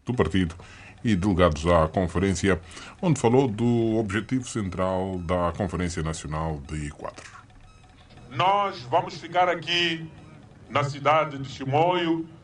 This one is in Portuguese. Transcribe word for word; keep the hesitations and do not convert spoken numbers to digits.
do partido e delegados à conferência, onde falou do objetivo central da Conferência Nacional de Quadros. Nós vamos ficar aqui na cidade de Chimoio